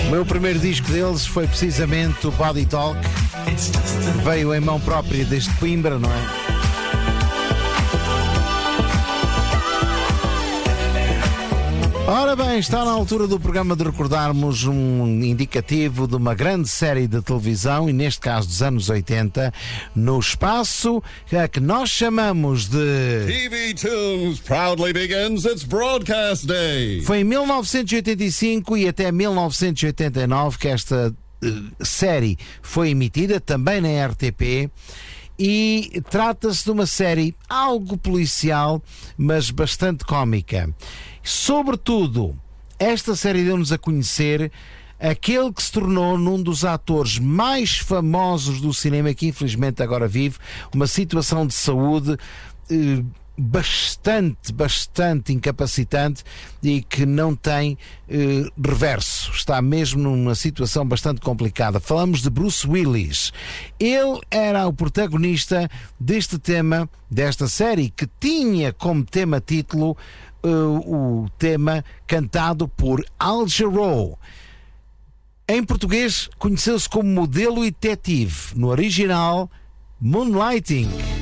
O meu primeiro disco deles foi precisamente o Body Talk. Veio em mão própria desde Coimbra, não é? Ora bem, está na altura do programa de recordarmos um indicativo de uma grande série de televisão, e neste caso dos anos 80, no espaço a que nós chamamos de... TV Tunes proudly begins its broadcast day. Foi em 1985 e até 1989 que esta série foi emitida, também na RTP. E trata-se de uma série algo policial, mas bastante cómica. Sobretudo, esta série deu-nos a conhecer aquele que se tornou num dos atores mais famosos do cinema, que infelizmente agora vive uma situação de saúde bastante incapacitante e que não tem reverso. Está mesmo numa situação bastante complicada. Falamos de Bruce Willis. Ele era o protagonista deste tema, desta série, que tinha como tema-título o tema cantado por Al Jarreau. Em português conheceu-se como Modelo e Detetive. No original, Moonlighting.